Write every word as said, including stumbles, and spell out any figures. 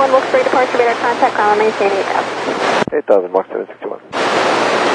one, Wilkes-Barre departure radar contact, climb and maintain eight F. eight thousand, Mach seven sixty-one.